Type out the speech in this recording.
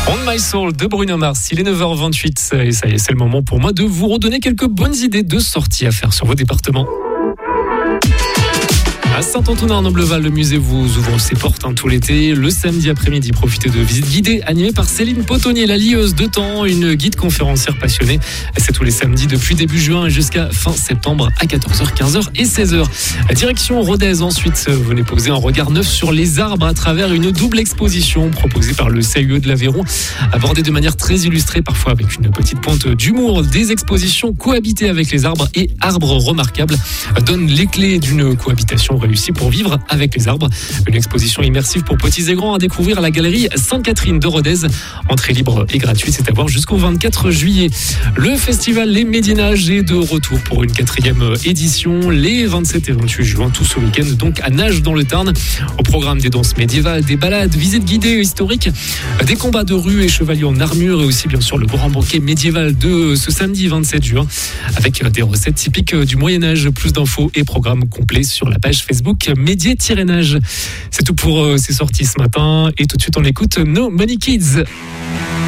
On My Soul de Bruno Mars, il est 9h28 et ça y est, c'est le moment pour moi de vous redonner quelques bonnes idées de sorties à faire sur vos départements. À Saint-Antonin-en-Nobleval, le musée vous ouvre ses portes tout l'été. Le samedi après-midi, profitez de visites guidées animées par Céline Potonnier, la lieuse de temps, une guide conférencière passionnée. C'est tous les samedis depuis début juin jusqu'à fin septembre à 14h, 15h et 16h. Direction Rodez ensuite, venez poser un regard neuf sur les arbres à travers une double exposition proposée par le CIE de l'Aveyron, abordée de manière très illustrée, parfois avec une petite pointe d'humour. Des expositions cohabiter avec les arbres et arbres remarquables donnent les clés d'une cohabitation réussi pour vivre avec les arbres. Une exposition immersive pour petits et grands à découvrir à la galerie Sainte-Catherine de Rodez. Entrée libre et gratuite, c'est à voir jusqu'au 24 juillet. Le festival Les Médinages est de retour pour une 4e édition les 27 et 28 juin, tout ce week-end donc à Nages dans le Tarn. Au programme des danses médiévales, des balades, visites guidées historiques, des combats de rue et chevaliers en armure et aussi bien sûr le grand banquet médiéval de ce samedi 27 juin avec des recettes typiques du Moyen-Âge. Plus d'infos et programmes complets sur la page Facebook Médié-Nage. C'est tout pour ces sorties ce matin et tout de suite on écoute No Money Kids.